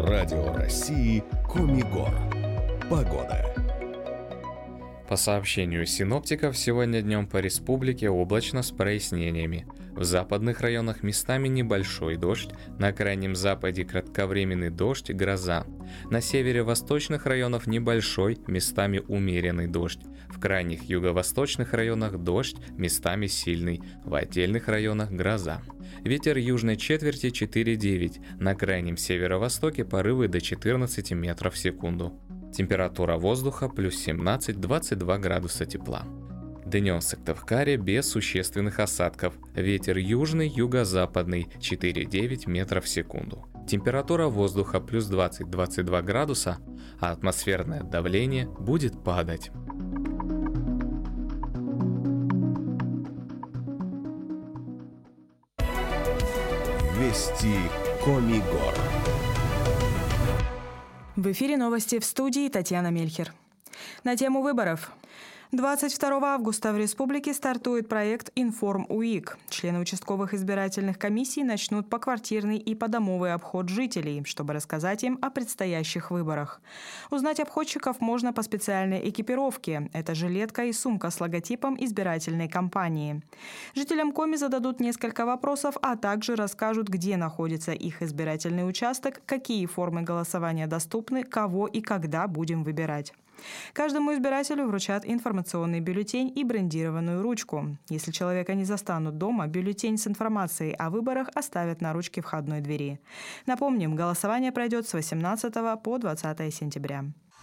Радио России «Коми-Гор». Погода. По сообщению синоптиков, сегодня днем по республике облачно с прояснениями. В западных районах местами небольшой дождь, на крайнем западе кратковременный дождь, гроза. На северо-восточных районах небольшой, местами умеренный дождь. В крайних юго-восточных районах дождь, местами сильный, в отдельных районах гроза. Ветер южной четверти 4,9, на крайнем северо-востоке порывы до 14 метров в секунду. Температура воздуха плюс 17-22 градуса тепла. Днем в Сыктывкаре без существенных осадков. Ветер южный, юго-западный 4,9 метров в секунду. Температура воздуха плюс 20-22 градуса, а атмосферное давление будет падать. Вести Коми-Гор. В эфире новости, в студии Татьяна Мельхер. На тему выборов. 22 августа в республике стартует проект «Информ-УИК». Члены участковых избирательных комиссий начнут поквартирный и подомовый обход жителей, чтобы рассказать им о предстоящих выборах. Узнать обходчиков можно по специальной экипировке. Это жилетка и сумка с логотипом избирательной кампании. Жителям Коми зададут несколько вопросов, а также расскажут, где находится их избирательный участок, какие формы голосования доступны, кого и когда будем выбирать. Каждому избирателю вручат информационный бюллетень и брендированную ручку. Если человека не застанут дома, бюллетень с информацией о выборах оставят на ручке входной двери. Напомним, голосование пройдет с 18 по 20 сентября.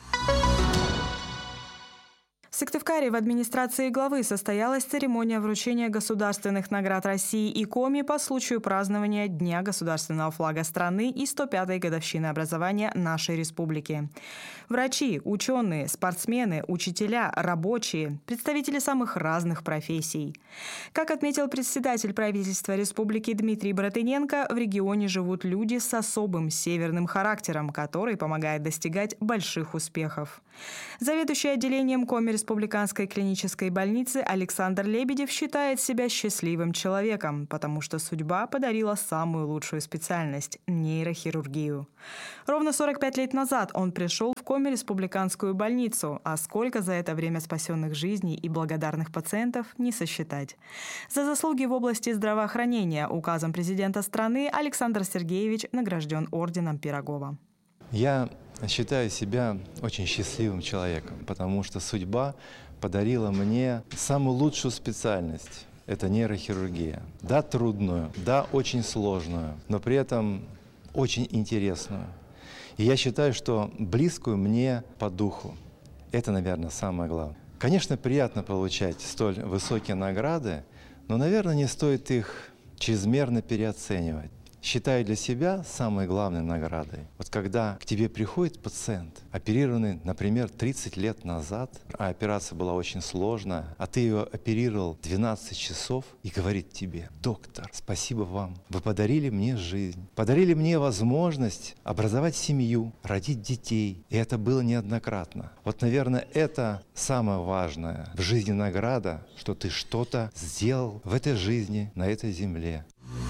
В Сыктывкаре в администрации главы состоялась церемония вручения государственных наград России и Коми по случаю празднования Дня государственного флага страны и 105-й годовщины образования нашей республики. Врачи, ученые, спортсмены, учителя, рабочие, представители самых разных профессий. Как отметил председатель правительства республики Дмитрий Братыненко, в регионе живут люди с особым северным характером, который помогает достигать больших успехов. Заведующий отделением Коми Республиканской клинической больницы Александр Лебедев считает себя счастливым человеком, потому что судьба подарила самую лучшую специальность – нейрохирургию. Ровно 45 лет назад он пришел в Коми Республиканскую больницу, а сколько за это время спасенных жизней и благодарных пациентов не сосчитать. За заслуги в области здравоохранения указом президента страны Александр Сергеевич награжден орденом Пирогова. Я считаю себя очень счастливым человеком, потому что судьба подарила мне самую лучшую специальность. Это нейрохирургия. Да, трудную, да, очень сложную, но при этом очень интересную. И я считаю, что близкую мне по духу. Это, наверное, самое главное. Конечно, приятно получать столь высокие награды, но, наверное, не стоит их чрезмерно переоценивать. Считаю для себя самой главной наградой. Вот когда к тебе приходит пациент, оперированный, например, 30 лет назад, а операция была очень сложная, а ты ее оперировал 12 часов и говорит тебе: доктор, спасибо вам, вы подарили мне жизнь, подарили мне возможность образовать семью, родить детей. И это было неоднократно. Вот, наверное, это самое важное в жизни награда, что ты что-то сделал в этой жизни, на этой земле.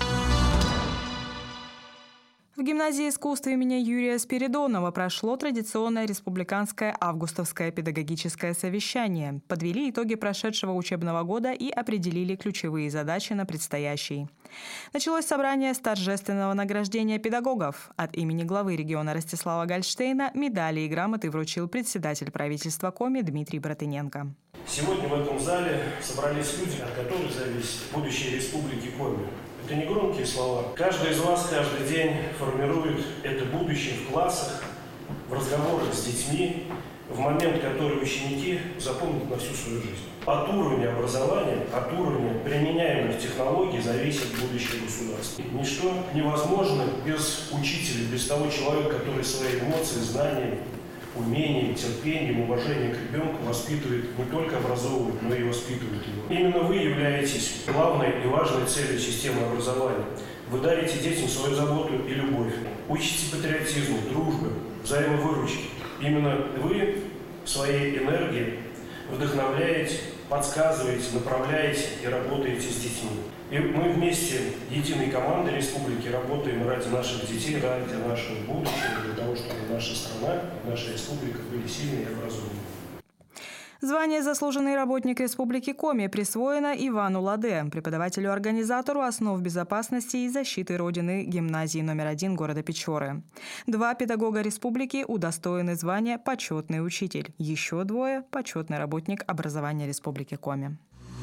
В гимназии искусств имени Юрия Спиридонова прошло традиционное республиканское августовское педагогическое совещание. Подвели итоги прошедшего учебного года и определили ключевые задачи на предстоящий. Началось собрание с торжественного награждения педагогов. От имени главы региона Ростислава Гольштейна медали и грамоты вручил председатель правительства Коми Дмитрий Братыненко. Сегодня в этом зале собрались люди, от которых зависит будущее республики Коми. Это не громкие слова. Каждый из вас каждый день формирует это будущее в классах, в разговорах с детьми, в момент, который ученики запомнят на всю свою жизнь. От уровня образования, от уровня применяемых технологий зависит будущее государства. Ничто невозможно без учителя, без того человека, который свои эмоции, знания, умением, терпением, уважением к ребенку воспитывает, не только образовывает, но и воспитывает его. Именно вы являетесь главной и важной целью системы образования. Вы дарите детям свою заботу и любовь. Учите патриотизму, дружбе, взаимовыручке. Именно вы своей энергией вдохновляете, подсказываете, направляете и работаете с детьми. И мы вместе, единой командой республики, работаем ради наших детей, ради нашего будущего, для того, чтобы наша страна, наша республика были сильные и образованные. Звание «Заслуженный работник Республики Коми» присвоено Ивану Ладе, преподавателю-организатору основ безопасности и защиты Родины гимназии номер 1 города Печоры. 2 педагога республики удостоены звания «Почетный учитель». Еще 2 – «Почетный работник образования Республики Коми».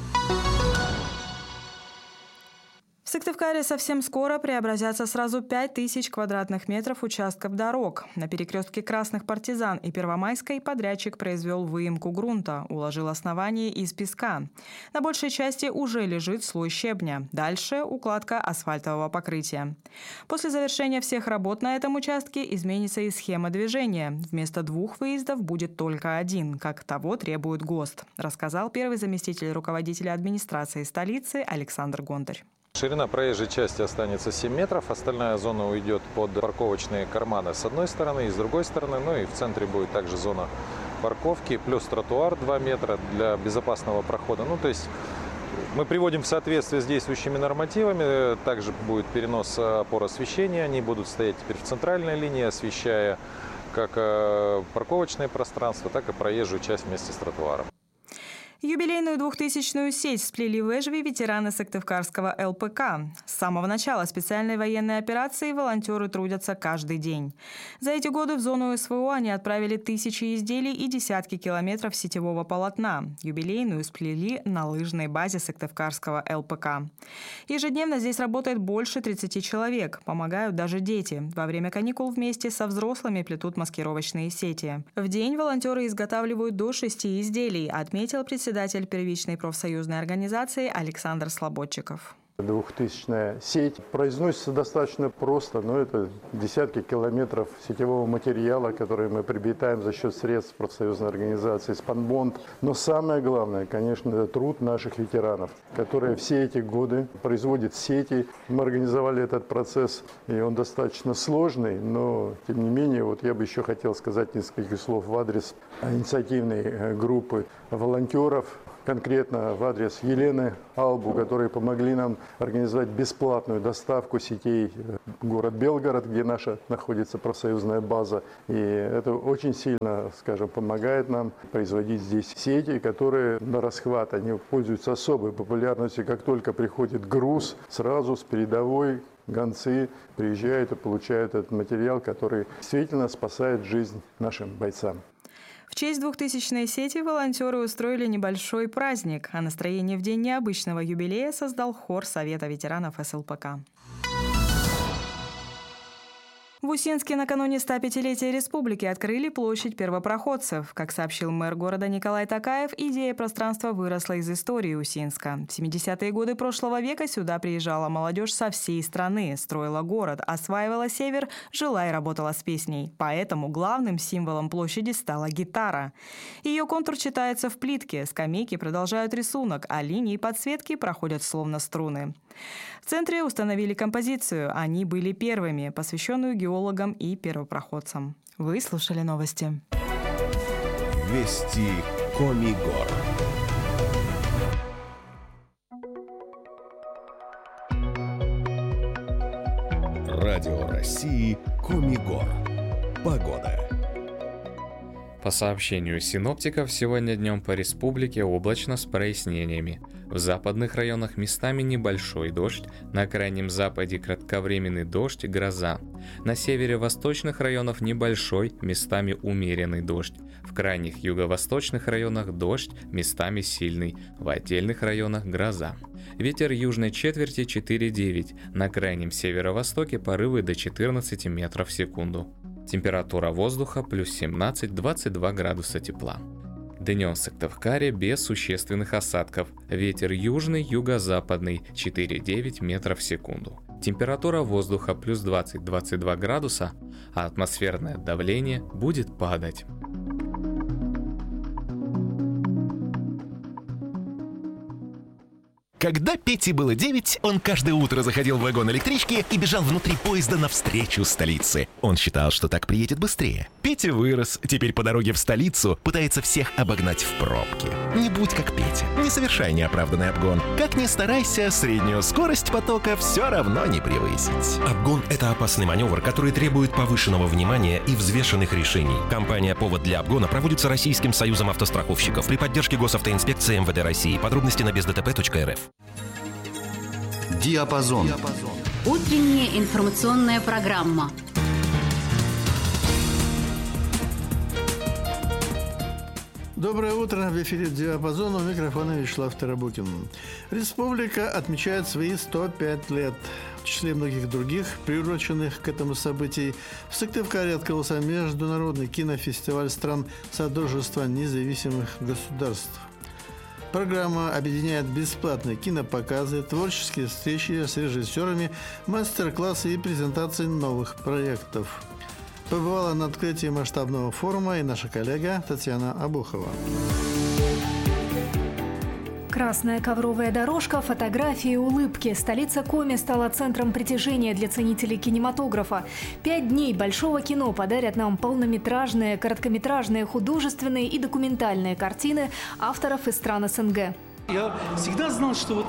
В Сыктывкаре совсем скоро преобразятся сразу 5000 квадратных метров участков дорог. На перекрестке Красных Партизан и Первомайской подрядчик произвел выемку грунта, уложил основание из песка. На большей части уже лежит слой щебня. Дальше укладка асфальтового покрытия. После завершения всех работ на этом участке изменится и схема движения. Вместо 2 выездов будет только 1, как того требует ГОСТ, рассказал первый заместитель руководителя администрации столицы Александр Гонтарь. Ширина проезжей части останется 7 метров, остальная зона уйдет под парковочные карманы с одной стороны и с другой стороны. Ну и в центре будет также зона парковки, плюс тротуар 2 метра для безопасного прохода. Ну то есть мы приводим в соответствие с действующими нормативами. Также будет перенос опор освещения, они будут стоять теперь в центральной линии, освещая как парковочное пространство, так и проезжую часть вместе с тротуаром. Юбилейную 2000-ю сеть сплели в Эжве ветераны Сыктывкарского ЛПК. С самого начала специальной военной операции волонтеры трудятся каждый день. За эти годы в зону СВО они отправили тысячи изделий и десятки километров сетевого полотна. Юбилейную сплели на лыжной базе Сыктывкарского ЛПК. Ежедневно здесь работает больше 30 человек. Помогают даже дети. Во время каникул вместе со взрослыми плетут маскировочные сети. В день волонтеры изготавливают до 6 изделий, отметил председатель первичной профсоюзной организации Александр Слободчиков. 2000-я сеть произносится достаточно просто, но это десятки километров сетевого материала, который мы приобретаем за счет средств профсоюзной организации «Спанбонд». Но самое главное, конечно, это труд наших ветеранов, которые все эти годы производят сети. Мы организовали этот процесс, и он достаточно сложный, но тем не менее, вот я бы еще хотел сказать несколько слов в адрес инициативной группы волонтеров, конкретно в адрес Елены Албу, которые помогли нам организовать бесплатную доставку сетей в город Белгород, где наша находится профсоюзная база. И это очень сильно, скажем, помогает нам производить здесь сети, которые на расхват, они пользуются особой популярностью. Как только приходит груз, сразу с передовой гонцы приезжают и получают этот материал, который действительно спасает жизнь нашим бойцам. В честь 2000-й сети волонтеры устроили небольшой праздник, а настроение в день необычного юбилея создал хор Совета ветеранов СЛПК. В Усинске накануне 105-летия республики открыли площадь первопроходцев. Как сообщил мэр города Николай Токаев, идея пространства выросла из истории Усинска. В 70-е годы прошлого века сюда приезжала молодежь со всей страны, строила город, осваивала север, жила и работала с песней. Поэтому главным символом площади стала гитара. Ее контур читается в плитке, скамейки продолжают рисунок, а линии подсветки проходят словно струны. В центре установили композицию «Они были первыми», посвященную геологам и первопроходцам. Вы слушали новости. Вести Комигор. Радио России Комигор. Погода. По сообщению синоптиков, сегодня днем по республике облачно с прояснениями. В западных районах местами небольшой дождь, на крайнем западе кратковременный дождь и гроза. На севере восточных районах небольшой, местами умеренный дождь. В крайних юго-восточных районах дождь, местами сильный, в отдельных районах гроза. Ветер южной четверти 4,9, на крайнем северо-востоке порывы до 14 метров в секунду. Температура воздуха плюс 17-22 градуса тепла. Днем в Сыктывкаре без существенных осадков. Ветер южный, юго-западный 4,9 метров в секунду. Температура воздуха плюс 20-22 градуса, а атмосферное давление будет падать. Когда Пете было 9, он каждое утро заходил в вагон электрички и бежал внутри поезда навстречу столице. Он считал, что так приедет быстрее. Петя вырос, теперь по дороге в столицу пытается всех обогнать в пробке. Не будь как Петя, не совершай неоправданный обгон. Как ни старайся, среднюю скорость потока все равно не превысить. Обгон – это опасный маневр, который требует повышенного внимания и взвешенных решений. Кампания «Повод для обгона» проводится Российским союзом автостраховщиков при поддержке Госавтоинспекции МВД России. Подробности на бездтп.рф. Диапазон. Утренняя информационная программа. Доброе утро. В эфире «Диапазон», у микрофона Вячеслав Тарабукин. Республика отмечает свои 105 лет. В числе многих других, приуроченных к этому событию, в Сыктывкаре открылся международный кинофестиваль стран Содружества независимых государств. Программа объединяет бесплатные кинопоказы, творческие встречи с режиссерами, мастер-классы и презентации новых проектов. Побывала на открытии масштабного форума и наша коллега Татьяна Абухова. Красная ковровая дорожка, фотографии, улыбки. Столица Коми стала центром притяжения для ценителей кинематографа. 5 дней большого кино подарят нам полнометражные, короткометражные, художественные и документальные картины авторов из стран СНГ. Я всегда знал, что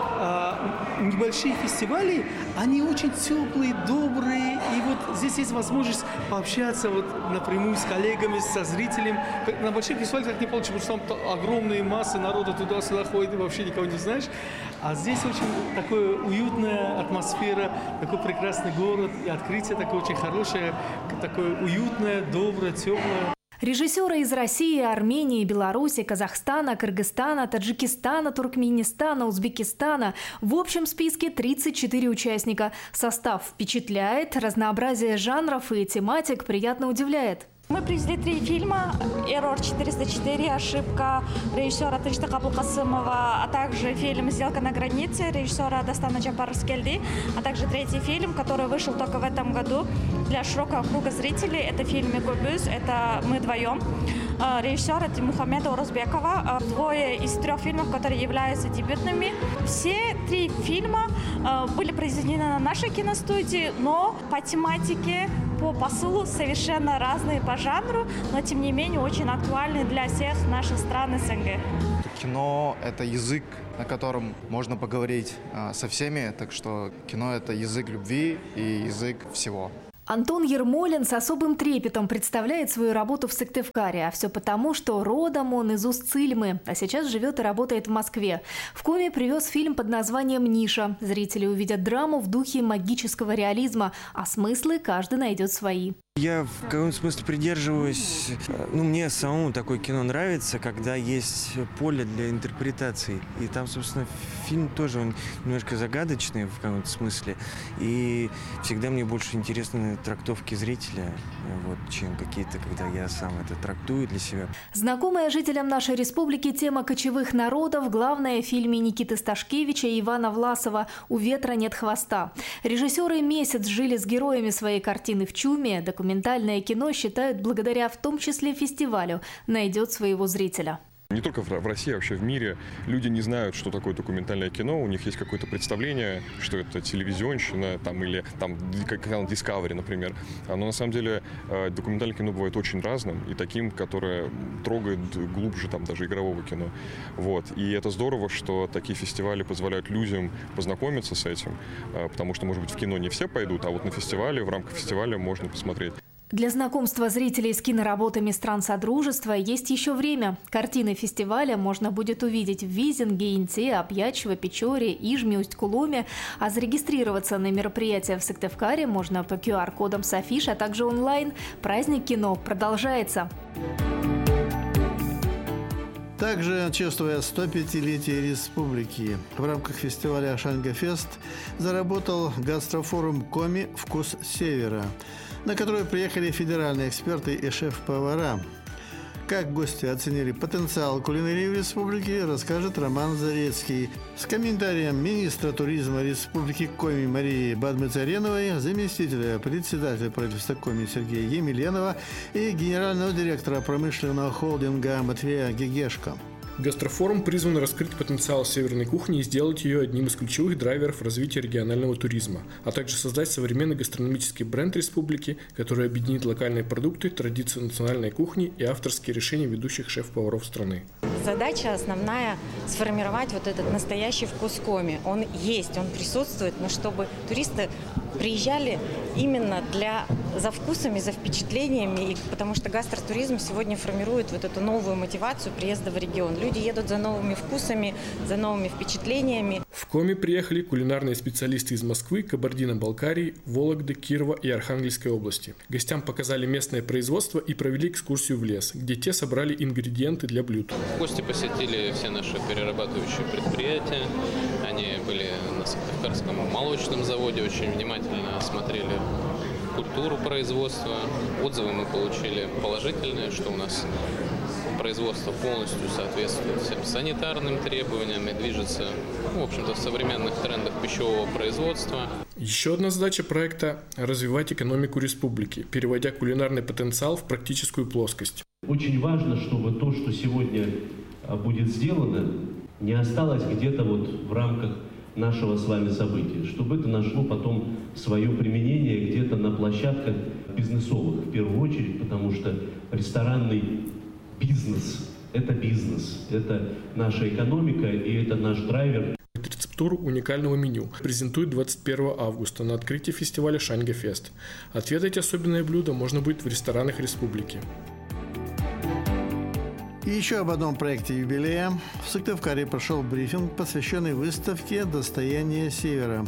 небольшие фестивали, они очень теплые, добрые, и вот здесь есть возможность пообщаться напрямую с коллегами, со зрителем. На больших фестивалях так не получится, потому что там огромные массы народа туда-сюда ходит, и вообще никого не знаешь. А здесь очень такая уютная атмосфера, такой прекрасный город, и открытие такое очень хорошее, такое уютное, доброе, теплое. Режиссеры из России, Армении, Беларуси, Казахстана, Кыргызстана, Таджикистана, Туркменистана, Узбекистана. В общем списке 34 участника. Состав впечатляет, разнообразие жанров и тематик приятно удивляет. Мы привезли 3 фильма: «Эррор 404», «Ошибка» режиссера Тыштыка Абулкасымова, а также фильм «Сделка на границе» режиссера Дастана Джабарскельди, а также 3-й фильм, который вышел только в этом году для широкого круга зрителей. Это фильм «Мегобюс», это «Мы вдвоем», режиссера Тимухамеда Урузбекова. 2 из 3 фильмов, которые являются дебютными. Все 3 фильма были произведены на нашей киностудии, но по тематике, по посылу совершенно разные по жанру, но тем не менее очень актуальны для всех наших стран СНГ. Кино – это язык, на котором можно поговорить со всеми, так что кино – это язык любви и язык всего. Антон Ермолин с особым трепетом представляет свою работу в Сыктывкаре. А все потому, что родом он из Усть-Цильмы, а сейчас живет и работает в Москве. В Коми привез фильм под названием «Ниша». Зрители увидят драму в духе магического реализма, а смыслы каждый найдет свои. Я в каком-то смысле придерживаюсь, мне самому такое кино нравится, когда есть поле для интерпретаций. И там, собственно, фильм тоже, он немножко загадочный в каком-то смысле. И всегда мне больше интересны трактовки зрителя, чем какие-то, когда я сам это трактую для себя. Знакомая жителям нашей республики тема кочевых народов главная в фильме Никиты Сташкевича и Ивана Власова «У ветра нет хвоста». Режиссеры месяц жили с героями своей картины в чуме. Документальное кино считают, благодаря в том числе фестивалю, найдет своего зрителя. Не только в России, а вообще в мире люди не знают, что такое документальное кино. У них есть какое-то представление, что это телевизионщина или канал Discovery, например. Но на самом деле документальное кино бывает очень разным и таким, которое трогает глубже даже игрового кино. И это здорово, что такие фестивали позволяют людям познакомиться с этим, потому что, может быть, в кино не все пойдут, а на фестивале, в рамках фестиваля можно посмотреть. Для знакомства зрителей с киноработами стран Содружества есть еще время. Картины фестиваля можно будет увидеть в Визинге, Инте, Апьячево, Печоре, Ижме, Усть-Куломе. А зарегистрироваться на мероприятие в Сыктывкаре можно по QR-кодам с афиш, а также онлайн. Праздник кино продолжается. Также, чествуя 105-летие республики, в рамках фестиваля «Шанга-фест» заработал гастрофорум «Коми. Вкус Севера», на который приехали федеральные эксперты и шеф-повара. Как гости оценили потенциал кулинарии в республике, расскажет Роман Зарецкий. С комментарием министра туризма Республики Коми Марии Бадмыцареновой, заместителя председателя правительства Коми Сергея Емельянова и генерального директора промышленного холдинга Матвея Гегешко. Гастрофорум призван раскрыть потенциал северной кухни и сделать ее одним из ключевых драйверов развития регионального туризма, а также создать современный гастрономический бренд республики, который объединит локальные продукты, традиции национальной кухни и авторские решения ведущих шеф-поваров страны. Задача основная – сформировать вот этот настоящий вкус Коми. Он есть, он присутствует, но чтобы туристы приезжали именно за вкусами, за впечатлениями, потому что гастротуризм сегодня формирует вот эту новую мотивацию приезда в регион. Люди едут за новыми вкусами, за новыми впечатлениями. В Коми приехали кулинарные специалисты из Москвы, Кабардино-Балкарии, Вологды, Кирова и Архангельской области. Гостям показали местное производство и провели экскурсию в лес, где те собрали ингредиенты для блюд. Гости посетили все наши перерабатывающие предприятия. Они были на Сыктывкарском молочном заводе, очень внимательно осмотрели культуру производства. Отзывы мы получили положительные, что у нас производство полностью соответствует всем санитарным требованиям и движется, в общем-то, в современных трендах пищевого производства. Еще одна задача проекта – развивать экономику республики, переводя кулинарный потенциал в практическую плоскость. Очень важно, чтобы то, что сегодня будет сделано, не осталось где-то вот в рамках нашего с вами события, чтобы это нашло потом свое применение где-то на площадках бизнесовых в первую очередь, потому что ресторанный бизнес – это наша экономика и это наш драйвер. Рецептуру уникального меню презентуют 21 августа на открытии фестиваля «Шаньга-фест». Отведать особенное блюдо можно будет в ресторанах республики. И еще об одном проекте юбилея. В Сыктывкаре прошел брифинг, посвященный выставке «Достояние Севера».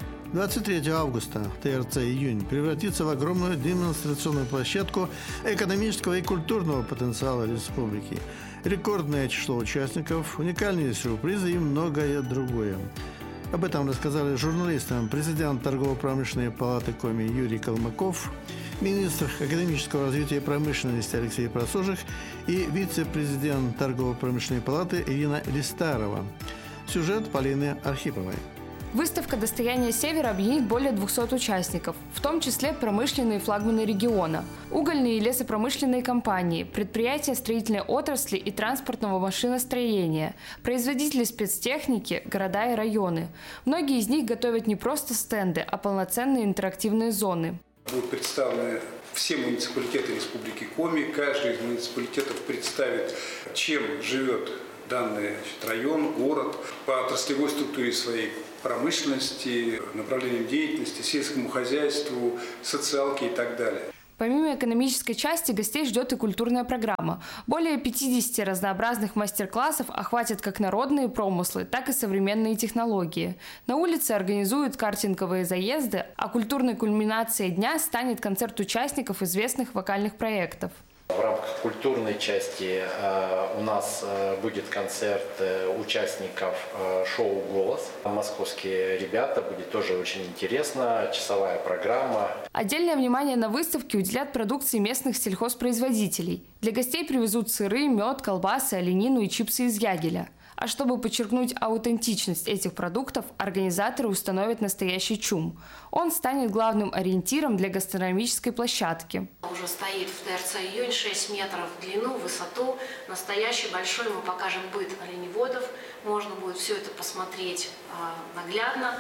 23 августа ТРЦ «Июнь» превратится в огромную демонстрационную площадку экономического и культурного потенциала республики. Рекордное число участников, уникальные сюрпризы и многое другое. Об этом рассказали журналистам президент Торгово-промышленной палаты Коми Юрий Колмаков, министр экономического развития и промышленности Алексей Просожих и вице-президент Торгово-промышленной палаты Ирина Листарова. Сюжет Полины Архиповой. Выставка «Достояние Севера» объединит более 200 участников, в том числе промышленные флагманы региона, угольные и лесопромышленные компании, предприятия строительной отрасли и транспортного машиностроения, производители спецтехники, города и районы. Многие из них готовят не просто стенды, а полноценные интерактивные зоны. Будут представлены все муниципалитеты Республики Коми. Каждый из муниципалитетов представит, чем живет данный район, город по отраслевой структуре своей промышленности, направлениям деятельности, сельскому хозяйству, социалке и так далее. Помимо экономической части, гостей ждет и культурная программа. Более 50 разнообразных мастер-классов охватят как народные промыслы, так и современные технологии. На улице организуют картинговые заезды, а культурной кульминацией дня станет концерт участников известных вокальных проектов. В рамках культурной части у нас будет концерт участников шоу «Голос». Московские ребята, будет тоже очень интересно, часовая программа. Отдельное внимание на выставке уделят продукции местных сельхозпроизводителей. Для гостей привезут сыры, мед, колбасы, оленину и чипсы из ягеля. А чтобы подчеркнуть аутентичность этих продуктов, организаторы установят настоящий чум. Он станет главным ориентиром для гастрономической площадки. Уже стоит в ТРЦ «Июнь» 6 метров в длину, в высоту. Настоящий большой, мы покажем быт оленеводов. Можно будет все это посмотреть наглядно.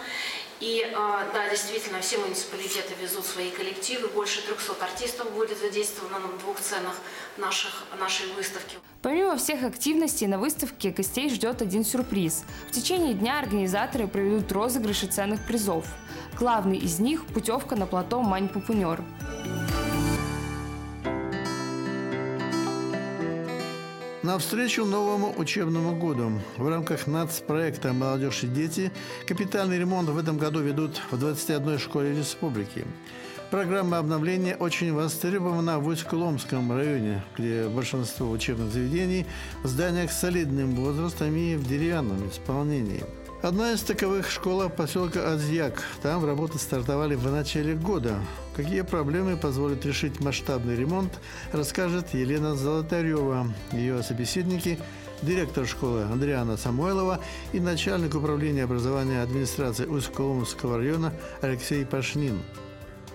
И да, действительно, все муниципалитеты везут свои коллективы. Больше 300 артистов будет задействовано на 2 сценах нашей выставки. Помимо всех активностей на выставке гостей ждет один сюрприз. В течение дня организаторы проведут розыгрыши ценных призов. Главный из них – путевка на плато Мань-Пупунер. Навстречу новому учебному году. В рамках нацпроекта «Молодежь и дети» капитальный ремонт в этом году ведут в 21 школе республики. Программа обновления очень востребована в Усть-Куломском районе, где большинство учебных заведений в зданиях с солидным возрастом и в деревянном исполнении. Одна из таковых школа поселка Азьяк. Там работы стартовали в начале года. Какие проблемы позволят решить масштабный ремонт, расскажет Елена Золотарева. Ее собеседники – директор школы Андриана Самойлова и начальник управления образования администрации Усть-Куломского района Алексей Пашнин.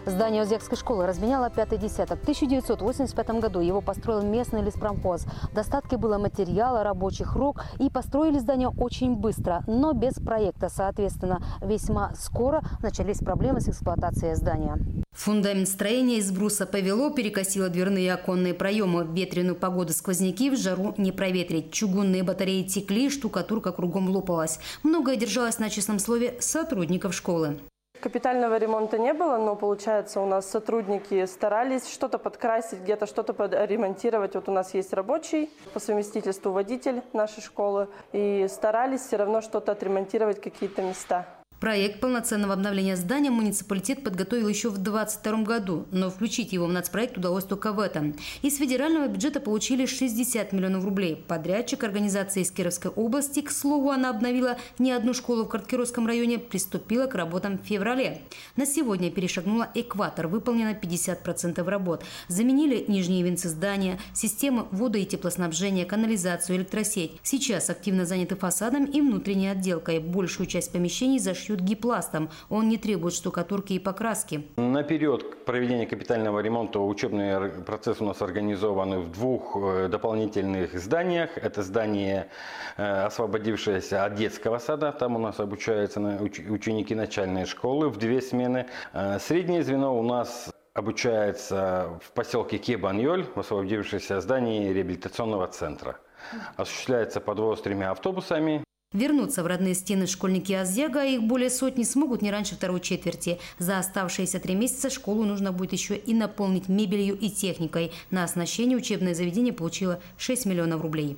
Здание Узбекской школы разменяло пятый десяток. В 1985 году его построил местный леспромхоз. В достатке было материала, рабочих рук, и построили здание очень быстро, но без проекта. Соответственно, весьма скоро начались проблемы с эксплуатацией здания. Фундамент строения из бруса повело, перекосило дверные и оконные проемы. В ветреную погоду сквозняки, в жару не проветрить. Чугунные батареи текли, штукатурка кругом лопалась. Многое держалось на честном слове сотрудников школы. Капитального ремонта не было, но, получается, у нас сотрудники старались что-то подкрасить, где-то что-то подремонтировать. Вот у нас есть рабочий, по совместительству водитель нашей школы, и старались все равно что-то отремонтировать, какие-то места. Проект полноценного обновления здания муниципалитет подготовил еще в 2022 году, но включить его в нацпроект удалось только в этом. Из федерального бюджета получили 60 миллионов рублей. Подрядчик, организация из Кировской области, к слову, она обновила не одну школу в Карткировском районе, приступила к работам в феврале. На сегодня перешагнула экватор, выполнено 50% работ. Заменили нижние венцы здания, системы водо- и теплоснабжения, канализацию, электросеть. Сейчас активно заняты фасадом и внутренней отделкой. Большую часть помещений зашьют гипластом. Он не требует штукатурки и покраски. На период проведения капитального ремонта учебный процесс у нас организован в двух дополнительных зданиях. Это здание, освободившееся от детского сада. Там у нас обучаются ученики начальной школы в 2 смены. Среднее звено у нас обучается в поселке Кебан-Йоль, в освободившемся здании реабилитационного центра. Осуществляется подвоз 3 автобусами. Вернуться в родные стены школьники Азяга, а их более сотни, смогут не раньше второй четверти. За оставшиеся 3 месяца школу нужно будет еще и наполнить мебелью и техникой. На оснащение учебное заведение получило 6 миллионов рублей.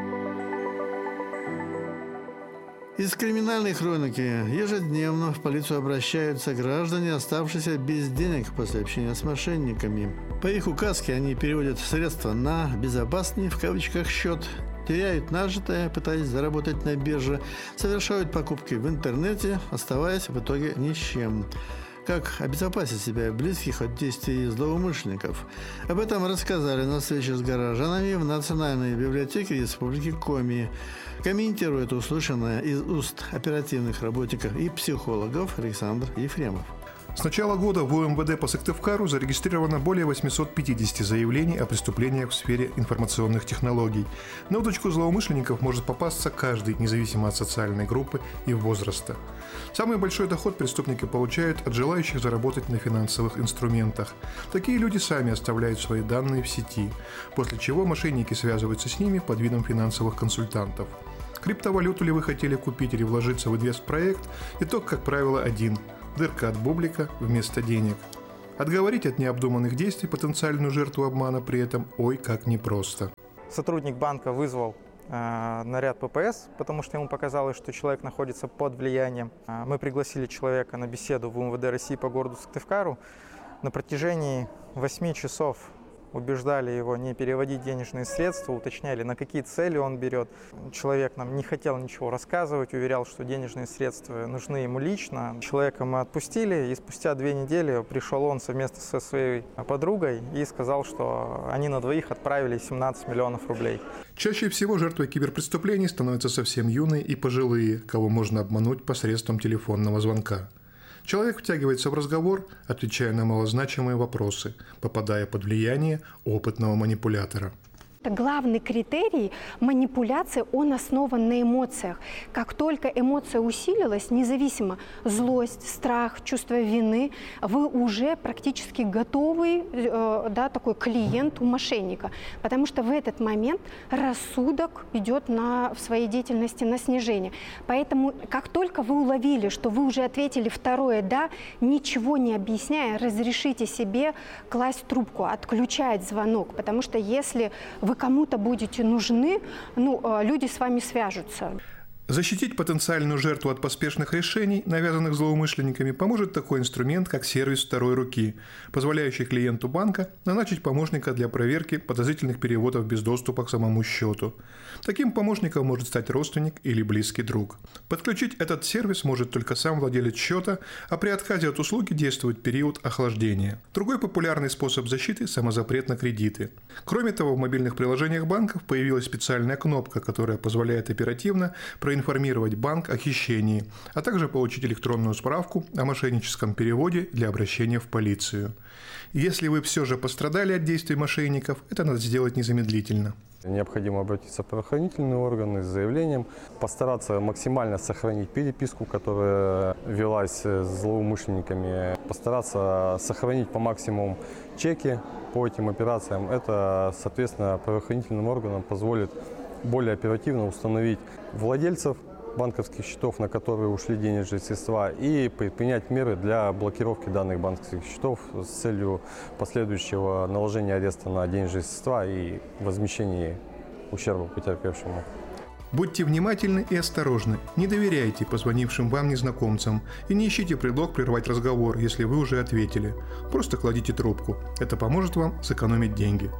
Из криминальной хроники. Ежедневно в полицию обращаются граждане, оставшиеся без денег после общения с мошенниками. По их указке они переводят средства на «безопасный» в кавычках счет, теряют нажитое, пытаясь заработать на бирже, совершают покупки в интернете, оставаясь в итоге ни с чем. Как обезопасить себя и близких от действий злоумышленников? Об этом рассказали на встрече с горожанами в Национальной библиотеке Республики Коми. Комментирует услышанное из уст оперативных работников и психологов Александр Ефремов. С начала года в УМВД по Сыктывкару зарегистрировано более 850 заявлений о преступлениях в сфере информационных технологий. На удочку злоумышленников может попасться каждый, независимо от социальной группы и возраста. Самый большой доход преступники получают от желающих заработать на финансовых инструментах. Такие люди сами оставляют свои данные в сети, после чего мошенники связываются с ними под видом финансовых консультантов. Криптовалюту ли вы хотели купить или вложиться в инвестпроект? Итог, как правило, один – дырка от бублика вместо денег. Отговорить от необдуманных действий потенциальную жертву обмана при этом ой как непросто. Сотрудник банка вызвал наряд ППС, потому что ему показалось, что человек находится под влиянием. Мы пригласили человека на беседу в УМВД России по городу Сыктывкару. На протяжении 8 часов убеждали его не переводить денежные средства, уточняли, на какие цели он берет. Человек нам не хотел ничего рассказывать, уверял, что денежные средства нужны ему лично. Человека мы отпустили, и спустя 2 недели пришел он совместно со своей подругой и сказал, что они на двоих отправили 17 миллионов рублей. Чаще всего жертвой киберпреступлений становятся совсем юные и пожилые, кого можно обмануть посредством телефонного звонка. Человек втягивается в разговор, отвечая на малозначимые вопросы, попадая под влияние опытного манипулятора. Главный критерий манипуляции, он основан на эмоциях. Как только эмоция усилилась, независимо злость, страх, чувство вины, вы уже практически готовый, такой клиент у мошенника. Потому что в этот момент рассудок идет в своей деятельности на снижение. Поэтому как только вы уловили, что вы уже ответили второе «да», ничего не объясняя, разрешите себе класть трубку, отключать звонок. Потому что если вы кому-то будете нужны, люди с вами свяжутся. Защитить потенциальную жертву от поспешных решений, навязанных злоумышленниками, поможет такой инструмент, как сервис второй руки, позволяющий клиенту банка назначить помощника для проверки подозрительных переводов без доступа к самому счету. Таким помощником может стать родственник или близкий друг. Подключить этот сервис может только сам владелец счета, а при отказе от услуги действует период охлаждения. Другой популярный способ защиты – самозапрет на кредиты. Кроме того, в мобильных приложениях банков появилась специальная кнопка, которая позволяет оперативно проинформировать проинформировать банк о хищении, а также получить электронную справку о мошенническом переводе для обращения в полицию. Если вы все же пострадали от действий мошенников, это надо сделать незамедлительно. Необходимо обратиться в правоохранительные органы с заявлением, постараться максимально сохранить переписку, которая велась с злоумышленниками, постараться сохранить по максимуму чеки по этим операциям. Это, соответственно, правоохранительным органам позволит более оперативно установить владельцев банковских счетов, на которые ушли денежные средства, и предпринять меры для блокировки данных банковских счетов с целью последующего наложения ареста на денежные средства и возмещения ущерба потерпевшему. Будьте внимательны и осторожны, не доверяйте позвонившим вам незнакомцам и не ищите предлог прервать разговор, если вы уже ответили. Просто кладите трубку. Это поможет вам сэкономить деньги.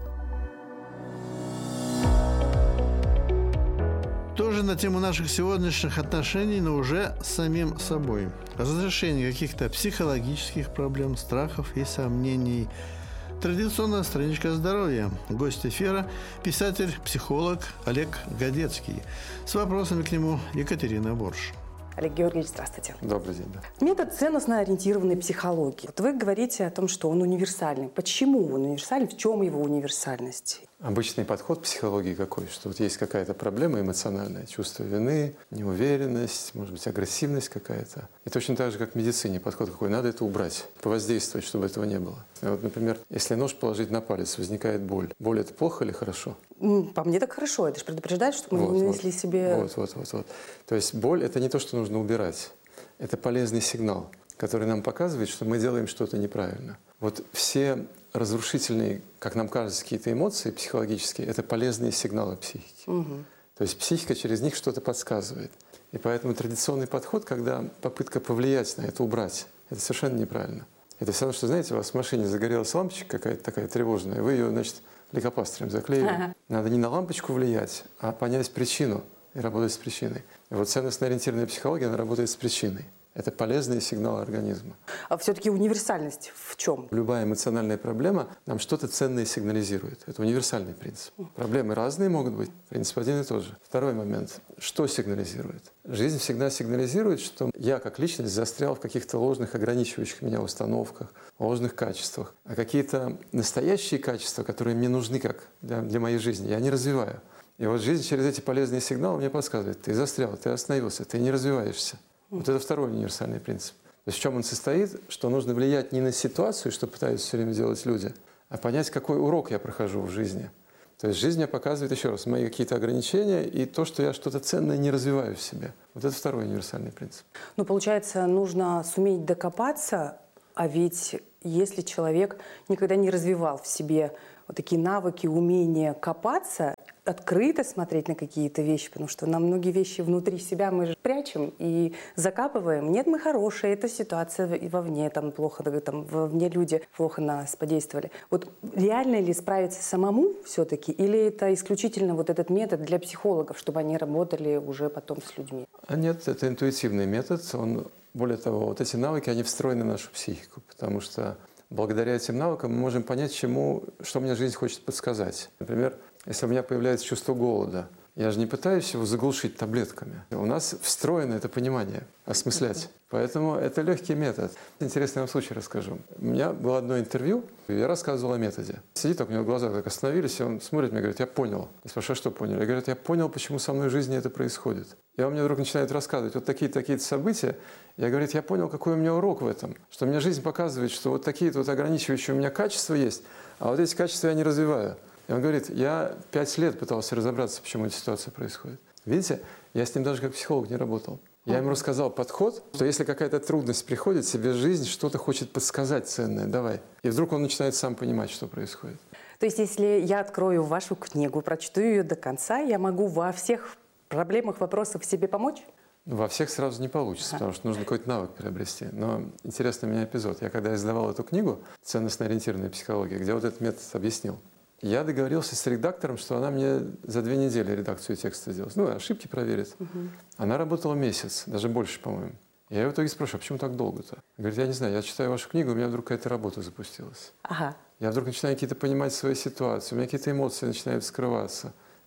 Тоже на тему наших сегодняшних отношений, но уже с самим собой. Разрешение каких-то психологических проблем, страхов и сомнений. Традиционная страничка здоровья. Гость эфира – писатель, психолог Олег Годецкий. С вопросами к нему Екатерина Борш. Олег Георгиевич, здравствуйте. Добрый день. Да. Метод ценностно-ориентированной психологии. Вот вы говорите о том, что он универсальный. Почему он универсальный? В чем его универсальность? Обычный подход к психологии какой? Что вот есть какая-то проблема эмоциональная, чувство вины, неуверенность, может быть, агрессивность какая-то. И точно так же, как в медицине, подход какой? Надо это убрать, повоздействовать, чтобы этого не было. Вот, например, если нож положить на палец, возникает боль. Боль – это плохо или хорошо? По мне так хорошо. Это же предупреждает, что мы не нанесли себе… Вот. То есть боль – это не то, что нужно убирать. Это полезный сигнал, который нам показывает, что мы делаем что-то неправильно. Вот все разрушительные, как нам кажется, какие-то эмоции психологические – это полезные сигналы психики. То есть психика через них что-то подсказывает. И поэтому традиционный подход, когда попытка повлиять на это, убрать, это совершенно неправильно. Это все равно, что, знаете, у вас в машине загорелась лампочка какая-то такая тревожная, вы ее, значит, лейкопластырем заклеили. Надо не на лампочку влиять, а понять причину и работать с причиной. И вот ценностно-ориентированная психология, она работает с причиной. Это полезные сигналы организма. А все-таки универсальность в чем? Любая эмоциональная проблема нам что-то ценное сигнализирует. Это универсальный принцип. Проблемы разные могут быть, принцип один и тот же. Второй момент. Что сигнализирует? Жизнь всегда сигнализирует, что я как личность застрял в каких-то ложных, ограничивающих меня установках, ложных качествах. А какие-то настоящие качества, которые мне нужны как для моей жизни, я не развиваю. И вот жизнь через эти полезные сигналы мне подсказывает: ты застрял, ты остановился, ты не развиваешься. Вот это второй универсальный принцип. То есть в чем он состоит? Что нужно влиять не на ситуацию, что пытаются все время делать люди, а понять, какой урок я прохожу в жизни. То есть жизнь мне показывает, еще раз, мои какие-то ограничения и то, что я что-то ценное не развиваю в себе. Вот это второй универсальный принцип. Ну, получается, нужно суметь докопаться, а ведь если человек никогда не развивал в себе вот такие навыки, умения копаться, открыто смотреть на какие-то вещи, потому что на многие вещи внутри себя мы же прячем и закапываем. Нет, мы хорошие, эта ситуация и вовне там плохо, там вовне люди плохо нас подействовали. Вот реально ли справиться самому все-таки, или это исключительно вот этот метод для психологов, чтобы они работали уже потом с людьми? А нет, это интуитивный метод. Более того, вот эти навыки, они встроены в нашу психику, потому что благодаря этим навыкам мы можем понять, что мне жизнь хочет подсказать. Например, если у меня появляется чувство голода, я же не пытаюсь его заглушить таблетками. У нас встроено это понимание, осмыслять. Поэтому это легкий метод. Интересный вам случай расскажу. У меня было одно интервью, и я рассказывал о методе. Сидит так, у него глаза так остановились, и он смотрит мне, говорит: я понял. Я спрашиваю: что понял? Я говорю: я понял, почему со мной в жизни это происходит. И он мне вдруг начинает рассказывать вот такие-то события. Я говорю: я понял, какой у меня урок в этом. Что мне жизнь показывает, что вот такие-то вот ограничивающие у меня качества есть, а вот эти качества я не развиваю. И он говорит: я 5 лет пытался разобраться, почему эта ситуация происходит. Видите, я с ним даже как психолог не работал. Я ему рассказал подход, что если какая-то трудность приходит, себе жизнь что-то хочет подсказать ценное, давай. И вдруг он начинает сам понимать, что происходит. То есть если я открою вашу книгу, прочту ее до конца, я могу во всех проблемах, вопросах себе помочь? Во всех сразу не получится, потому что нужно какой-то навык приобрести. Но интересный у меня эпизод. Я когда издавал эту книгу «Ценностно-ориентированная психология», где вот этот метод объяснил, я договорился с редактором, что она мне за 2 недели редакцию текста сделает. Ошибки проверит. Она работала месяц, даже больше, по-моему. Я ее в итоге спрашиваю: а почему так долго-то? Говорит: я не знаю, я читаю вашу книгу, у меня вдруг какая-то работа запустилась. Я вдруг начинаю какие-то понимать свои ситуации, у меня какие-то эмоции начинают вскрываться.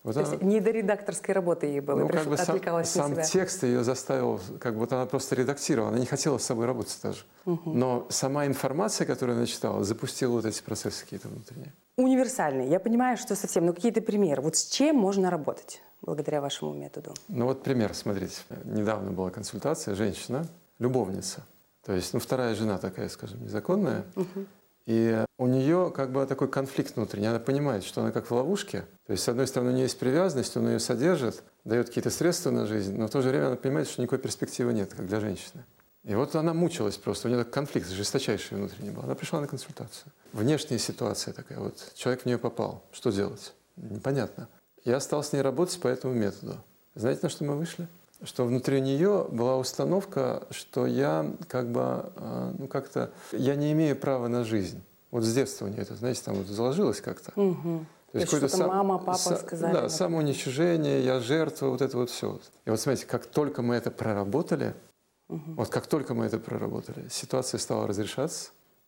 Вот То есть не до редакторской работы ей было, как бы отвлекалась на сам себя. текст ее заставил, как будто она просто редактировала, она не хотела с собой работать даже. Но сама информация, которую она читала, запустила вот эти процессы какие-то внутренние. Универсальный. Я понимаю, что совсем, но какие-то примеры. Вот с чем можно работать благодаря вашему методу? Ну вот пример, смотрите. Недавно была консультация, женщина, любовница. То есть, вторая жена такая, скажем, незаконная. И у нее как бы такой конфликт внутренний. Она понимает, что она как в ловушке. То есть, с одной стороны, у нее есть привязанность, он ее содержит, дает какие-то средства на жизнь, но в то же время она понимает, что никакой перспективы нет, как для женщины. И вот она мучилась просто. У нее такой конфликт жесточайший внутренний был. Она пришла на консультацию. Внешняя ситуация такая. Вот человек в нее попал. Что делать? Непонятно. Я стал с ней работать по этому методу. Знаете, на что мы вышли? Что внутри нее была установка, что я как бы, я не имею права на жизнь. Вот с детства у нее это, знаете, там вот заложилось как-то. То есть что-то мама, папа сказали. Да, самоуничижение, я жертва, вот это вот все. И вот смотрите, как только мы это проработали, ситуация стала разрешаться.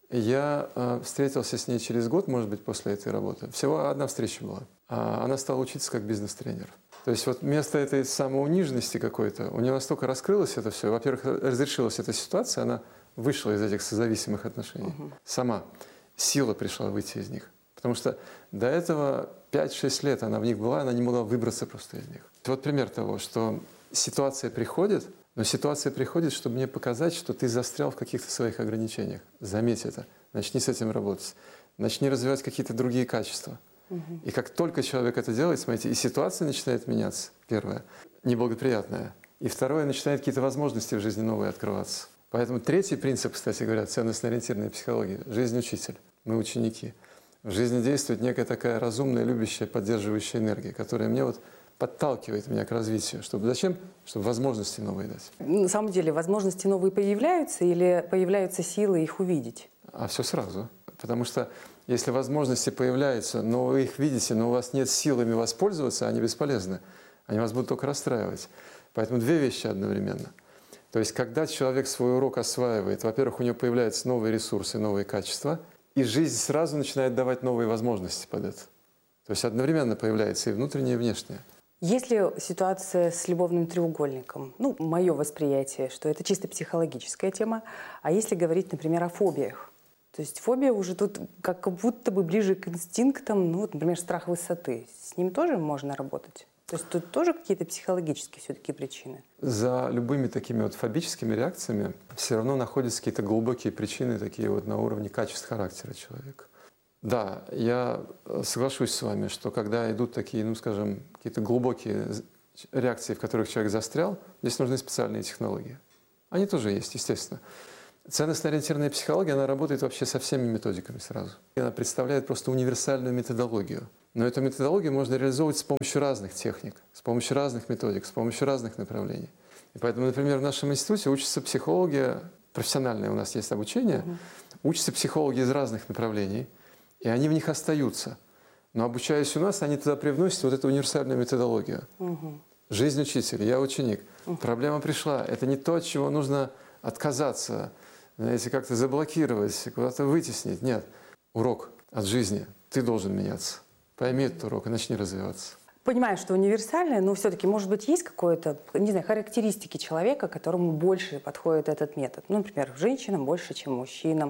Я встретился с ней через год, может быть, после этой работы. Всего одна встреча была. Она стала учиться как бизнес-тренер. То есть вот вместо этой самоуниженности какой-то, у нее настолько раскрылось это все. Во-первых, разрешилась эта ситуация, она вышла из этих созависимых отношений. Сама. Сила пришла выйти из них. Потому что до этого 5-6 лет она в них была, она не могла выбраться просто из них. Вот пример того, что ситуация приходит, но ситуация приходит, чтобы мне показать, что ты застрял в каких-то своих ограничениях. Заметь это. Начни с этим работать. Начни развивать какие-то другие качества. И как только человек это делает, смотрите, и ситуация начинает меняться, первое, неблагоприятная, и второе, начинают какие-то возможности в жизни новые открываться. Поэтому третий принцип, кстати говоря, ценностно-ориентированной психологии – жизнь учитель, мы ученики. В жизни действует некая такая разумная, любящая, поддерживающая энергия, которая мне вот подталкивает меня к развитию. Зачем? Чтобы возможности новые дать. На самом деле возможности новые появляются или появляются силы их увидеть? А все сразу. Потому что если возможности появляются, но вы их видите, но у вас нет сил ими воспользоваться, они бесполезны. Они вас будут только расстраивать. Поэтому две вещи одновременно. То есть когда человек свой урок осваивает, во-первых, у него появляются новые ресурсы, новые качества, и жизнь сразу начинает давать новые возможности под это. То есть одновременно появляется и внутреннее, и внешнее. Есть ли ситуация с любовным треугольником? Мое восприятие, что это чисто психологическая тема. А если говорить, например, о фобиях? То есть фобия уже тут как будто бы ближе к инстинктам, например, страх высоты. С ним тоже можно работать? То есть тут тоже какие-то психологические все-таки причины? За любыми такими вот фобическими реакциями все равно находятся какие-то глубокие причины, такие вот на уровне качеств характера человека. Да, я соглашусь с вами, что когда идут такие, какие-то глубокие реакции, в которых человек застрял, здесь нужны специальные технологии. Они тоже есть, естественно. Ценностно-ориентированная психология, она работает вообще со всеми методиками сразу. Она представляет просто универсальную методологию. Но эту методологию можно реализовывать с помощью разных техник, с помощью разных методик, с помощью разных направлений. И поэтому, например, в нашем институте учатся психологи, профессиональное у нас есть обучение, учатся психологи из разных направлений, и они в них остаются. Но обучаясь у нас, они туда привносят вот эту универсальную методологию. Жизнь учителя, я ученик. Проблема пришла. Это не то, от чего нужно отказаться, знаете, как-то заблокировать, куда-то вытеснить. Нет. Урок от жизни. Ты должен меняться. Пойми этот урок и начни развиваться. Понимаю, что универсальное, но все-таки, может быть, есть какое-то, характеристики человека, которому больше подходит этот метод. Например, женщинам больше, чем мужчинам.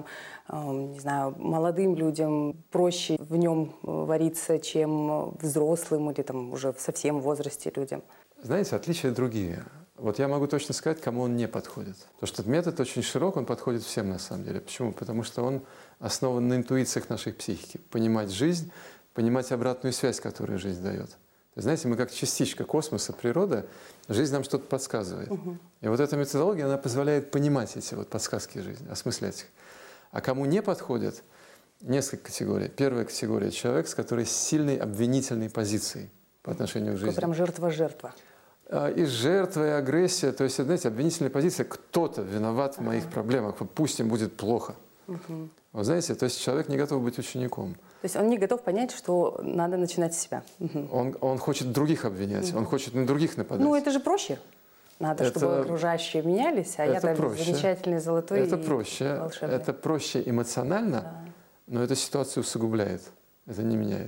Молодым людям проще в нем вариться, чем взрослым или уже в совсем возрасте людям. Знаете, отличия другие. Вот я могу точно сказать, кому он не подходит. Потому что этот метод очень широк, он подходит всем на самом деле. Почему? Потому что он основан на интуициях нашей психики. Понимать жизнь, понимать обратную связь, которую жизнь дает. Знаете, мы как частичка космоса, природы, жизнь нам что-то подсказывает. И вот эта методология, она позволяет понимать эти вот подсказки жизни, осмыслять их. А кому не подходит, несколько категорий. Первая категория – человек, с сильной обвинительной позицией по отношению к жизни. Прям жертва-жертва. И жертва, и агрессия. То есть, знаете, обвинительная позиция – кто-то виноват в моих проблемах, пусть им будет плохо. Вот знаете, то есть человек не готов быть учеником. То есть он не готов понять, что надо начинать с себя. Он хочет других обвинять, он хочет на других нападать. Это же проще. Надо, чтобы окружающие менялись, а я так замечательный, золотой это проще. Волшебный. Это проще эмоционально, но эта ситуация усугубляет. Это не меняет ее.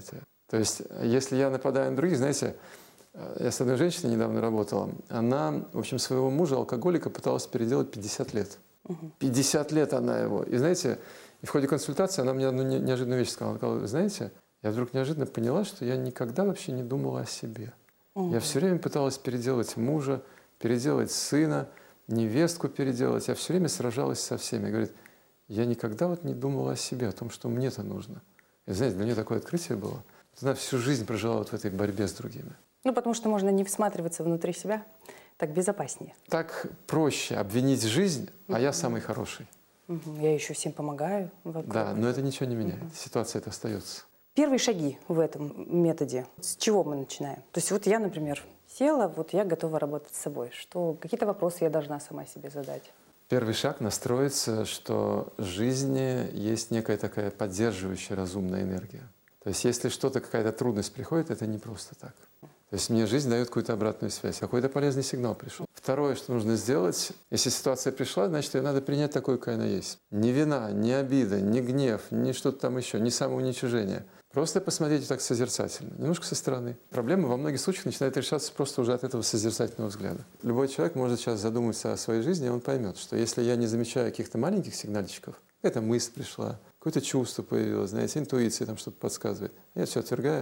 То есть, если я нападаю на других, знаете, я с одной женщиной недавно работала, она, в общем, своего мужа, алкоголика, пыталась переделать 50 лет. 50 лет она его. И знаете, и в ходе консультации она мне одну неожиданную вещь сказала. Она сказала: знаете, я вдруг неожиданно поняла, что я никогда вообще не думала о себе. Я все время пыталась переделать мужа, переделать сына, невестку переделать. Я все время сражалась со всеми. И говорит, я никогда вот не думала о себе, о том, что мне-то нужно. И знаете, для нее такое открытие было. Она всю жизнь прожила вот в этой борьбе с другими. Ну, потому что можно не всматриваться внутри себя, так безопаснее. Так проще обвинить жизнь, а я самый хороший. Я еще всем помогаю. Да, но это ничего не меняет. Ситуация эта остается. Первые шаги в этом методе. С чего мы начинаем? То есть вот я, например, села, вот я готова работать с собой. Какие-то вопросы я должна сама себе задать. Первый шаг — настроиться, что в жизни есть некая такая поддерживающая разумная энергия. То есть если что-то, какая-то трудность приходит, это не просто так. То есть мне жизнь дает какую-то обратную связь, какой-то полезный сигнал пришел. Второе, что нужно сделать, если ситуация пришла, значит, ее надо принять такой, какая она есть. Ни вина, ни обида, ни гнев, ни что-то там еще, ни самоуничижение. Просто посмотрите так созерцательно, немножко со стороны. Проблема во многих случаях начинает решаться просто уже от этого созерцательного взгляда. Любой человек может сейчас задуматься о своей жизни, и он поймет, что если я не замечаю каких-то маленьких сигнальчиков, какая-то мысль пришла, какое-то чувство появилось, знаете, интуиция там что-то подсказывает. Я все отвергаю.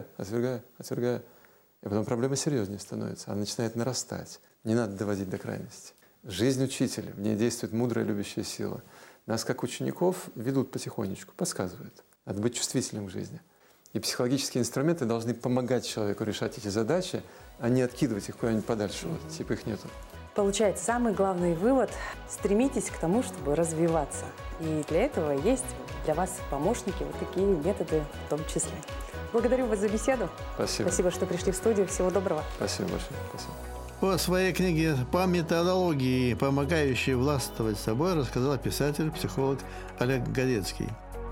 И потом проблема серьезнее становится, она начинает нарастать. Не надо доводить до крайности. Жизнь учителя, в ней действует мудрая любящая сила. Нас, как учеников, ведут потихонечку, подсказывают. Надо быть чувствительным к жизни. И психологические инструменты должны помогать человеку решать эти задачи, а не откидывать их куда-нибудь подальше, вот, типа их нету. Получается, самый главный вывод – стремитесь к тому, чтобы развиваться. И для этого есть для вас помощники, вот такие методы в том числе. Благодарю вас за беседу. Спасибо. Спасибо, что пришли в студию. Всего доброго. Спасибо большое. Спасибо. О своей книге по методологии, помогающей властвовать собой, рассказал писатель, психолог Олег Горецкий.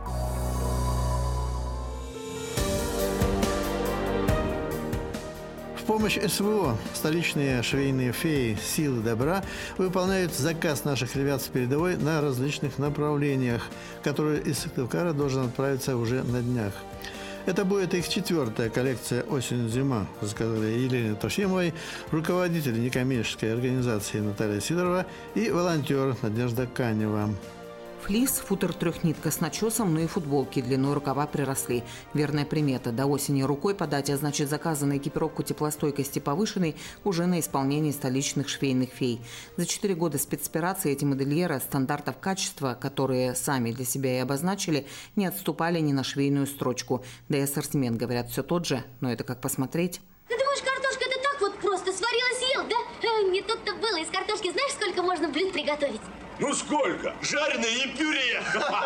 В помощь СВО столичные швейные феи «Силы добра» выполняют заказ наших ребят с передовой на различных направлениях, который из Сыктывкара должен отправиться уже на днях. Это будет их 4-я коллекция «Осень-зима», сказали Елене Трофимовой, руководитель некоммерческой организации Наталья Сидорова и волонтер Надежда Канева. Флис, футер трехнитка с начесом, но и футболки длиной рукава приросли. Верная примета. До осени рукой подать, а значит заказы на экипировку теплостойкости повышенной уже на исполнении столичных швейных фей. За 4 года спецоперации эти модельеры стандартов качества, которые сами для себя и обозначили, не отступали ни на швейную строчку. Да и ассортимент, говорят, все тот же, но это как посмотреть. Ты думаешь, картошка это так вот просто сварила, съел, да? Не тут-то было. Из картошки знаешь, сколько можно блюд приготовить? Ну сколько? Жареное и пюре.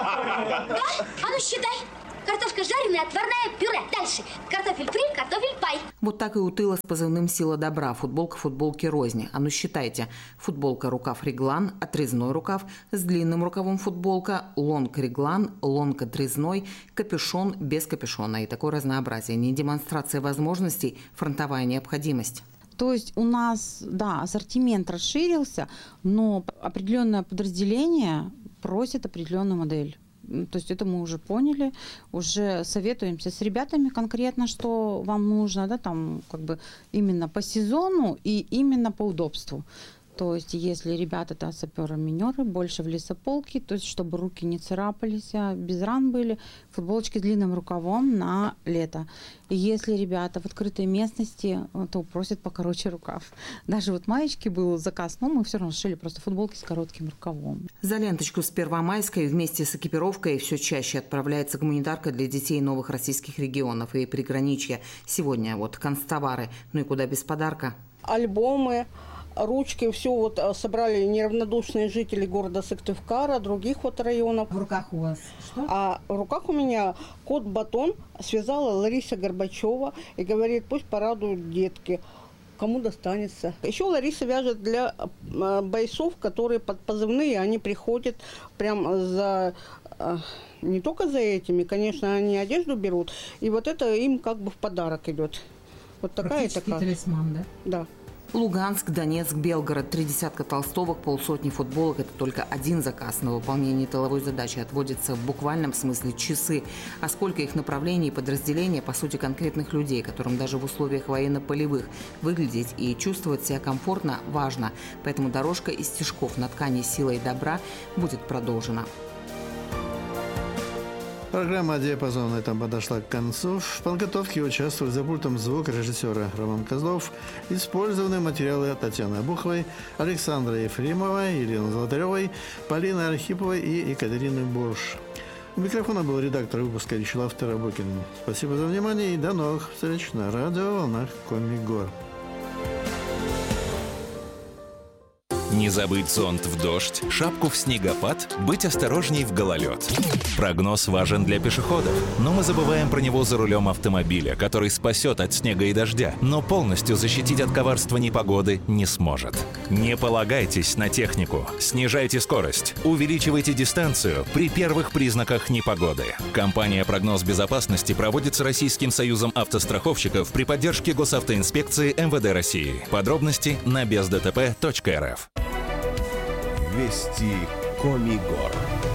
Да? А ну считай. Картошка жареная, отварная, пюре. Дальше. Картофель фри, картофель пай. Вот так и у тыла с позывным «Сила добра». Футболка футболки розни. А ну считайте. Футболка рукав реглан, отрезной рукав, с длинным рукавом футболка, лонг реглан, лонг отрезной, капюшон без капюшона. И такое разнообразие. Не демонстрация возможностей, фронтовая необходимость. То есть у нас, да, ассортимент расширился, но определенное подразделение просит определенную модель. То есть это мы уже поняли, уже советуемся с ребятами конкретно, что вам нужно, да, там как бы именно по сезону и именно по удобству. То есть если ребята это саперы-минеры, больше в лесополке, то есть чтобы руки не царапались, а без ран были, футболочки с длинным рукавом на лето. И если ребята в открытой местности, то просят покороче рукав. Даже вот маечки был заказ, но мы все равно шили просто футболки с коротким рукавом. За ленточку с Первомайской вместе с экипировкой все чаще отправляется гуманитарка для детей новых российских регионов и приграничья. Сегодня вот канцтовары, ну и куда без подарка. Альбомы, ручки, все вот собрали неравнодушные жители города Сыктывкара, других вот районов. В руках у вас что? А в руках у меня кот-батон связала Лариса Горбачева и говорит, пусть порадуют детки, кому достанется. Еще Лариса вяжет для бойцов, которые под позывные, они приходят прям за... Не только за этими, конечно, они одежду берут, и вот это им как бы в подарок идет. Вот такая и такая. Талисман, да? Да. Луганск, Донецк, Белгород. 30 толстовок, полсотни футболок – это только один заказ. На выполнение тыловой задачи отводятся в буквальном смысле часы. А сколько их направлений и подразделений, по сути, конкретных людей, которым даже в условиях военно-полевых выглядеть и чувствовать себя комфортно важно. Поэтому дорожка из стежков на ткани «Сила и добра» будет продолжена. Программа «Диапазон» на этом подошла к концу. В подготовке участвуют за пультом звукорежиссера Роман Козлов. Использованы материалы Татьяны Обуховой, Александра Ефремова, Елены Золотаревой, Полины Архиповой и Екатерины Борш. У микрофона был редактор выпуска Вячеслав Тарабукин. Спасибо за внимание и до новых встреч на радио «Волнах Коми Гор». Не забыть зонт в дождь, шапку в снегопад, быть осторожней в гололед. Прогноз важен для пешеходов, но мы забываем про него за рулем автомобиля, который спасет от снега и дождя, но полностью защитить от коварства непогоды не сможет. Не полагайтесь на технику, снижайте скорость, увеличивайте дистанцию при первых признаках непогоды. Компания «Прогноз безопасности» проводит с Российским союзом автостраховщиков при поддержке Госавтоинспекции МВД России. Подробности на бездтп.рф. Вести Коми Гор.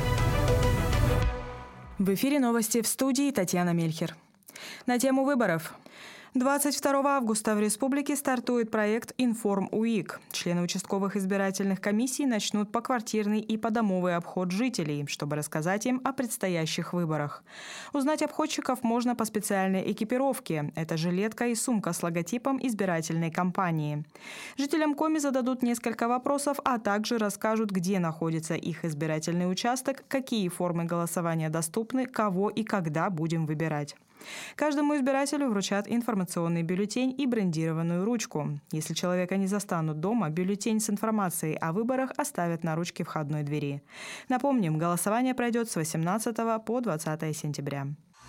В эфире новости, в студии Татьяна Мельхер. На тему выборов. 22 августа в республике стартует проект «Информ-УИК». Члены участковых избирательных комиссий начнут поквартирный и подомовый обход жителей, чтобы рассказать им о предстоящих выборах. Узнать обходчиков можно по специальной экипировке. Это жилетка и сумка с логотипом избирательной кампании. Жителям Коми зададут несколько вопросов, а также расскажут, где находится их избирательный участок, какие формы голосования доступны, кого и когда будем выбирать. Каждому избирателю вручат информационный бюллетень и брендированную ручку. Если человека не застанут дома, бюллетень с информацией о выборах оставят на ручке входной двери. Напомним, голосование пройдет с 18 по 20 сентября.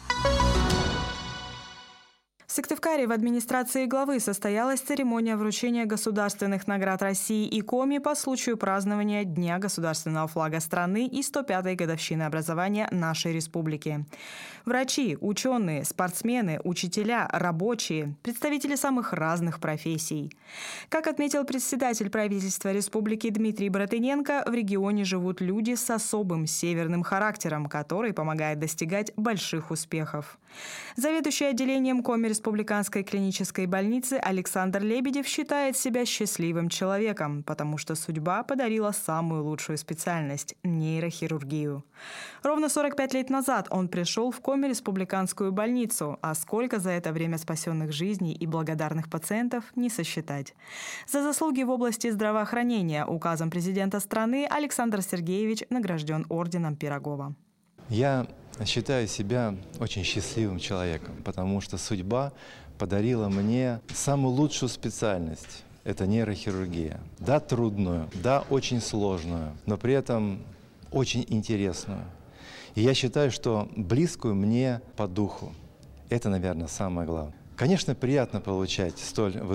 В Сыктывкаре в администрации главы состоялась церемония вручения государственных наград России и Коми по случаю празднования Дня государственного флага страны и 105-й годовщины образования нашей республики. Врачи, ученые, спортсмены, учителя, рабочие, представители самых разных профессий. Как отметил председатель правительства республики Дмитрий Братыненко, в регионе живут люди с особым северным характером, который помогает достигать больших успехов. Заведующий отделением Коми республиканской клинической больницы Александр Лебедев считает себя счастливым человеком, потому что судьба подарила самую лучшую специальность – нейрохирургию. Ровно 45 лет назад он пришел в Коми республиканскую больницу, а сколько за это время спасенных жизней и благодарных пациентов не сосчитать. За заслуги в области здравоохранения указом президента страны Александр Сергеевич награжден орденом Пирогова. Я считаю себя очень счастливым человеком, потому что судьба подарила мне самую лучшую специальность. Это нейрохирургия. Да, трудную, да, очень сложную, но при этом очень интересную. И я считаю, что близкую мне по духу. Это, наверное, самое главное. Конечно, приятно получать столь